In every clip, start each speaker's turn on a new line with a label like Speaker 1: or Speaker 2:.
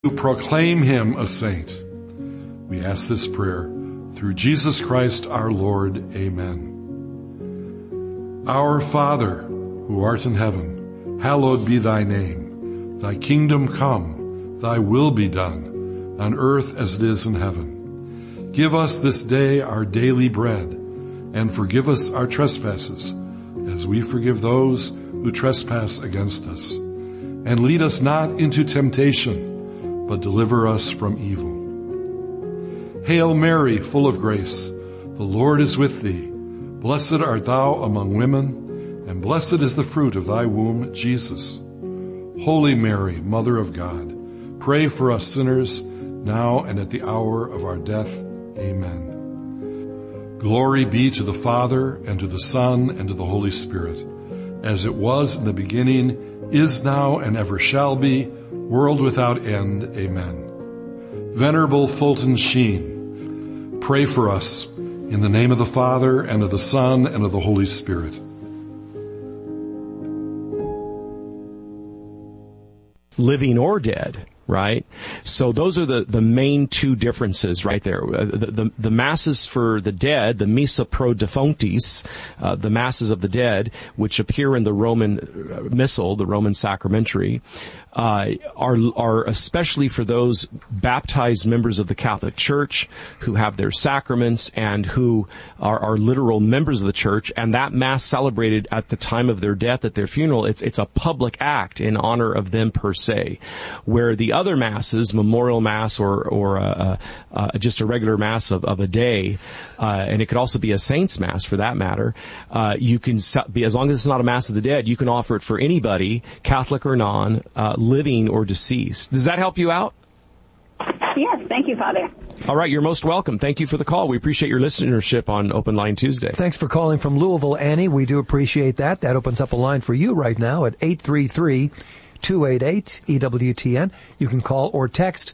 Speaker 1: to proclaim him a saint. We ask this prayer through Jesus Christ our Lord. Amen. Our Father, who art in heaven, hallowed be thy name. Thy kingdom come, thy will be done, on earth as it is in heaven. Give us this day our daily bread, and forgive us our trespasses, as we forgive those who trespass against us. And lead us not into temptation, but deliver us from evil. Hail Mary, full of grace, the Lord is with thee. Blessed art thou among women, and blessed is the fruit of thy womb, Jesus. Holy Mary, Mother of God, pray for us sinners, now and at the hour of our death. Amen. Glory be to the Father, and to the Son, and to the Holy Spirit, as it was in the beginning, is now, and ever shall be, world without end. Amen. Venerable Fulton Sheen, pray for us in the name of the Father, and of the Son, and of the Holy Spirit.
Speaker 2: Living or dead, right? So those are the main two differences right there. The masses for the dead, the missa pro defunctis, the masses of the dead, which appear in the Roman missal, the Roman sacramentary, are especially for those baptized members of the Catholic Church who have their sacraments and who are literal members of the Church, and that Mass celebrated at the time of their death at their funeral, it's a public act in honor of them per se. Where the other Masses, memorial Mass or just a regular Mass of a day, and it could also be a Saint's Mass for that matter, you can be, as long as it's not a Mass of the dead, you can offer it for anybody, Catholic or non, living or deceased. Does that help you out?
Speaker 3: Yes, thank you, Father.
Speaker 2: All right, you're most welcome. Thank you for the call. We appreciate your listenership on Open Line Tuesday.
Speaker 4: Thanks for calling from Louisville, Annie. We do appreciate that. That opens up a line for you right now at 833-288-EWTN. You can call or text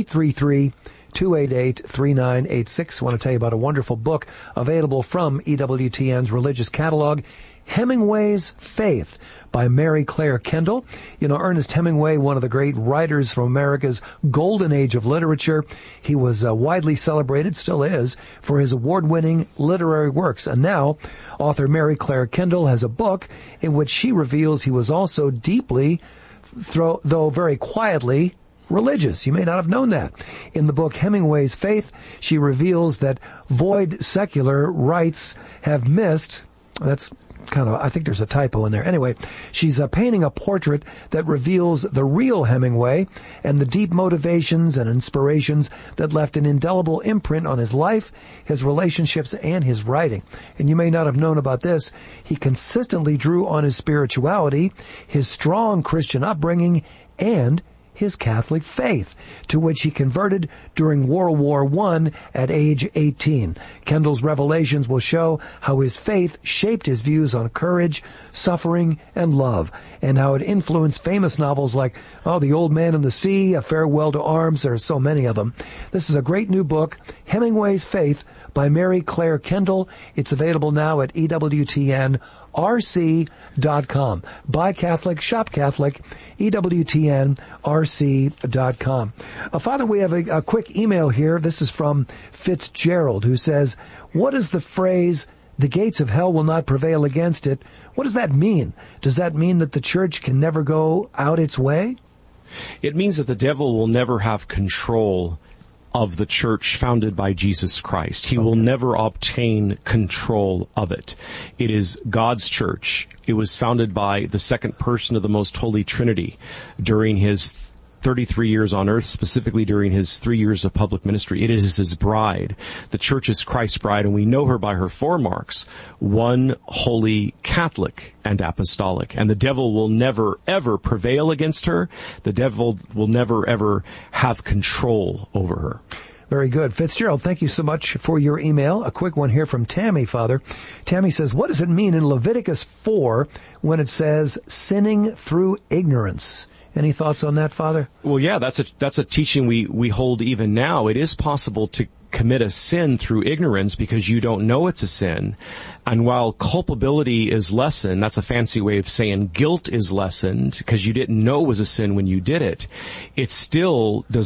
Speaker 4: 833-288-3986. I want to tell you about a wonderful book available from EWTN's religious catalog, Hemingway's Faith by Mary Claire Kendall. You know, Ernest Hemingway, one of the great writers from America's golden age of literature. He was widely celebrated, still is, for his award-winning literary works. And now, author Mary Claire Kendall has a book in which she reveals he was also deeply, though very quietly, religious. You may not have known that. In the book Hemingway's Faith, she reveals that void secular rites have missed, that's kind of, I think there's a typo in there. Anyway, she's painting a portrait that reveals the real Hemingway and the deep motivations and inspirations that left an indelible imprint on his life, his relationships, and his writing. And you may not have known about this. He consistently drew on his spirituality, his strong Christian upbringing, and his Catholic faith, to which he converted during World War I at age 18. Kendall's revelations will show how his faith shaped his views on courage, suffering, and love, and how it influenced famous novels like, The Old Man and the Sea, A Farewell to Arms. There are so many of them. This is a great new book, Hemingway's Faith, by Mary Claire Kendall. It's available now at EWTNRC.com. Buy Catholic, shop Catholic, EWTNRC.com. Father, we have a quick email here. This is from Fitzgerald, who says, what is the phrase, the gates of hell will not prevail against it? What does that mean? Does that mean that the church can never go out its way?
Speaker 2: It means that the devil will never have control of the church founded by Jesus Christ. He will never obtain control of it. It is God's church. It was founded by the second person of the Most Holy Trinity during his 33 years on earth, specifically during his 3 years of public ministry. It is his bride. The church is Christ's bride, and we know her by her four marks: one, holy, Catholic, and apostolic. And the devil will never, ever prevail against her. The devil will never, ever have control over her.
Speaker 4: Very good. Fitzgerald, thank you so much for your email. A quick one here from Tammy, Father. Tammy says, what does it mean in Leviticus 4 when it says sinning through ignorance? Any thoughts on that, Father?
Speaker 2: Well, yeah, that's a teaching we hold even now. It is possible to commit a sin through ignorance because you don't know it's a sin. And while culpability is lessened, that's a fancy way of saying guilt is lessened because you didn't know it was a sin when you did it, it still does